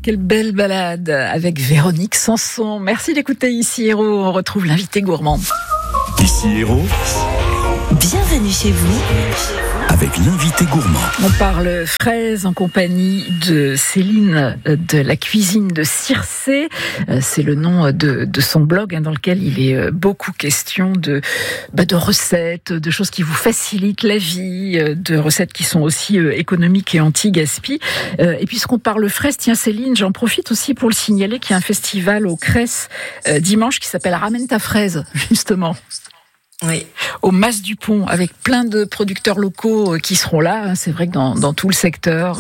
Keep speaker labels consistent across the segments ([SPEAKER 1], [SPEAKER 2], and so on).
[SPEAKER 1] quelle belle balade avec Véronique Sanson. Merci d'écouter Ici Héros. On retrouve l'invité gourmand.
[SPEAKER 2] Ici Héros,
[SPEAKER 3] bienvenue chez vous.
[SPEAKER 2] avec l'invité gourmand.
[SPEAKER 1] On parle fraises en compagnie de Céline de la cuisine de Circé. C'est le nom de son blog dans lequel il est beaucoup question de recettes, de choses qui vous facilitent la vie, de recettes qui sont aussi économiques et anti-gaspi. Et puisqu'on parle fraises, tiens Céline, j'en profite aussi pour le signaler qu'il y a un festival au Cress dimanche qui s'appelle Ramène ta fraise, justement.
[SPEAKER 3] Oui.
[SPEAKER 1] Au Mas du Pont, avec plein de producteurs locaux qui seront là. C'est vrai que dans tout le secteur,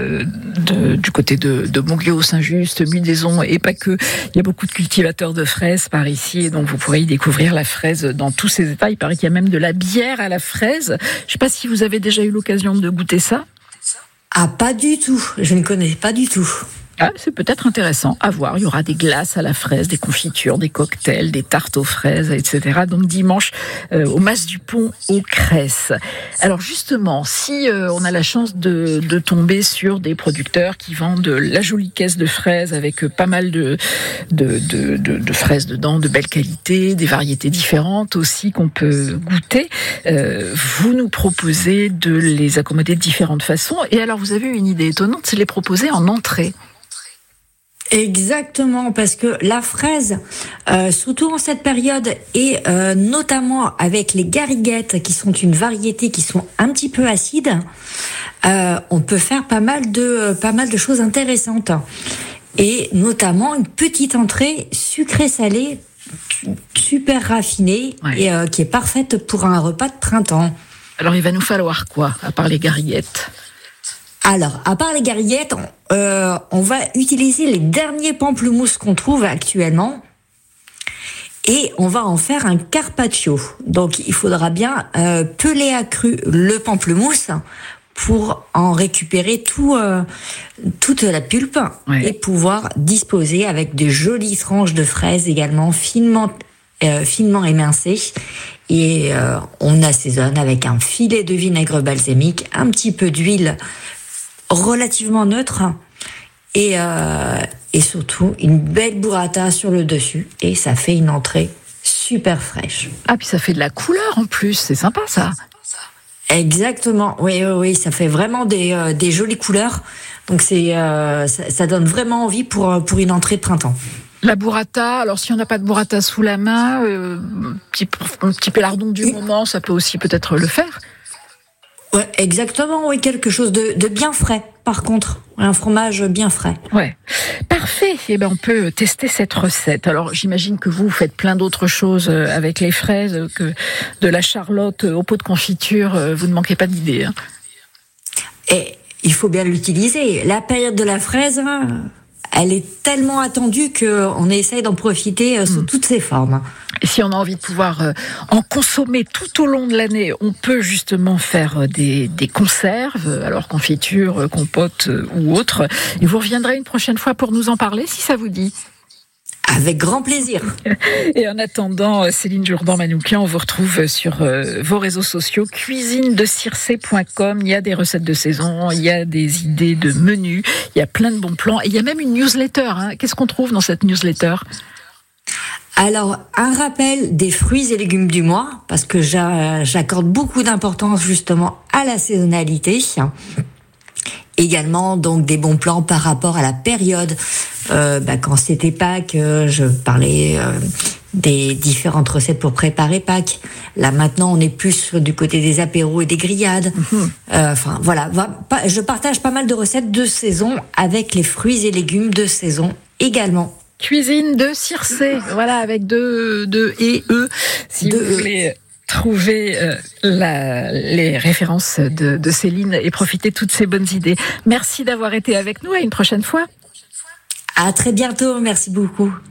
[SPEAKER 1] du côté de Montgueux, Saint-Just, Mudaison et pas que, il y a beaucoup de cultivateurs de fraises par ici, et donc vous pourrez y découvrir la fraise dans tous ses états. Il paraît qu'il y a même de la bière à la fraise. Je ne sais pas si vous avez déjà eu l'occasion de goûter ça.
[SPEAKER 3] Ah, pas du tout. Je ne connais pas du tout.
[SPEAKER 1] Ah, c'est peut-être intéressant à voir. Il y aura des glaces à la fraise, des confitures, des cocktails, des tartes aux fraises, etc. Donc dimanche, au Mas du Pont, au Cress. Alors justement, si on a la chance de tomber sur des producteurs qui vendent la jolie caisse de fraises avec pas mal de fraises dedans, de belle qualité, des variétés différentes aussi qu'on peut goûter, vous nous proposez de les accommoder de différentes façons. Et alors, vous avez une idée étonnante, c'est de les proposer en entrée.
[SPEAKER 3] Exactement, parce que la fraise, surtout en cette période, et notamment avec les gariguettes, qui sont une variété qui sont un petit peu acides, on peut faire pas mal de choses intéressantes. Et notamment une petite entrée sucrée-salée, super raffinée,
[SPEAKER 1] ouais.
[SPEAKER 3] Et qui est parfaite pour un repas de printemps.
[SPEAKER 1] Alors il va nous falloir quoi, à part les gariguettes ?
[SPEAKER 3] Alors, à part les gariguettes, on va utiliser les derniers pamplemousses qu'on trouve actuellement et on va en faire un carpaccio. Donc, il faudra bien peler à cru le pamplemousse pour en récupérer toute la pulpe, ouais. Et pouvoir disposer avec de jolies tranches de fraises également finement émincées. Et on assaisonne avec un filet de vinaigre balsamique, un petit peu d'huile relativement neutre et surtout une belle burrata sur le dessus, et ça fait une entrée super fraîche.
[SPEAKER 1] Ah, puis ça fait de la couleur en plus, c'est sympa ça.
[SPEAKER 3] Exactement, oui, ça fait vraiment des jolies couleurs, donc ça donne vraiment envie pour une entrée de printemps.
[SPEAKER 1] La burrata, alors si on n'a pas de burrata sous la main, un petit pélardon du moment, ça peut aussi peut-être le faire.
[SPEAKER 3] Ouais, exactement, oui, quelque chose de bien frais, par contre. Un fromage bien frais.
[SPEAKER 1] Ouais. Parfait. Eh ben, on peut tester cette recette. Alors, j'imagine que vous faites plein d'autres choses avec les fraises, que de la charlotte au pot de confiture, vous ne manquez pas d'idées, hein.
[SPEAKER 3] Et il faut bien l'utiliser. La période de la fraise, elle est tellement attendue qu'on essaye d'en profiter sous toutes ses formes.
[SPEAKER 1] Et si on a envie de pouvoir en consommer tout au long de l'année, on peut justement faire des conserves, alors confiture, compote ou autre. Et vous reviendrez une prochaine fois pour nous en parler, si ça vous dit.
[SPEAKER 3] Avec grand plaisir.
[SPEAKER 1] Et en attendant, Céline Jourdan-Manoukian, on vous retrouve sur vos réseaux sociaux, cuisinedecircé.com. Il y a des recettes de saison, il y a des idées de menus, il y a plein de bons plans. Et il y a même une newsletter, hein. Qu'est-ce qu'on trouve dans cette newsletter ?
[SPEAKER 3] Alors, un rappel des fruits et légumes du mois, parce que j'accorde beaucoup d'importance justement à la saisonnalité. Également, donc, des bons plans par rapport à la période. Quand c'était Pâques, je parlais des différentes recettes pour préparer Pâques. Là, maintenant, on est plus du côté des apéros et des grillades. Voilà. Je partage pas mal de recettes de saison avec les fruits et légumes de saison également.
[SPEAKER 1] Cuisine de Circé, voilà, avec deux et E, si vous voulez trouver les références de Céline et profiter de toutes ces bonnes idées. Merci d'avoir été avec nous, à une prochaine fois.
[SPEAKER 3] À très bientôt, merci beaucoup.